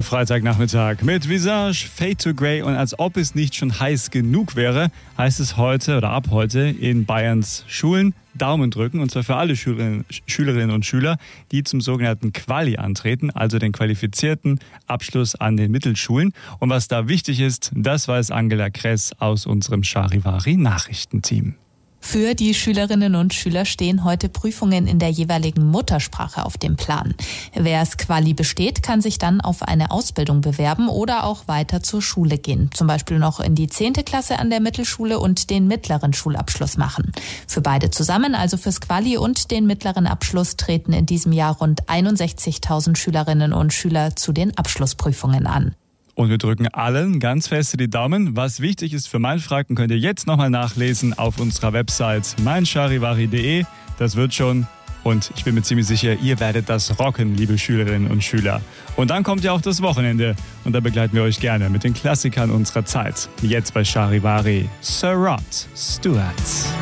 Freitagnachmittag mit Visage, Fade to Grey, und als ob es nicht schon heiß genug wäre, heißt es heute oder ab heute in Bayerns Schulen Daumen drücken, und zwar für alle Schülerinnen und Schüler, die zum sogenannten Quali antreten, also den qualifizierten Abschluss an den Mittelschulen. Und was da wichtig ist, das weiß Angela Kress aus unserem Charivari Nachrichtenteam. Für die Schülerinnen und Schüler stehen heute Prüfungen in der jeweiligen Muttersprache auf dem Plan. Wer es Quali besteht, kann sich dann auf eine Ausbildung bewerben oder auch weiter zur Schule gehen. Zum Beispiel noch in die 10. Klasse an der Mittelschule und den mittleren Schulabschluss machen. Für beide zusammen, also fürs Quali und den mittleren Abschluss, treten in diesem Jahr rund 61.000 Schülerinnen und Schüler zu den Abschlussprüfungen an. Und wir drücken allen ganz fest die Daumen. Was wichtig ist für Meinfragen, könnt ihr jetzt nochmal nachlesen auf unserer Website meincharivari.de. Das wird schon. Und ich bin mir ziemlich sicher, ihr werdet das rocken, liebe Schülerinnen und Schüler. Und dann kommt ja auch das Wochenende. Und da begleiten wir euch gerne mit den Klassikern unserer Zeit. Jetzt bei Charivari, Sir Rod Stewart.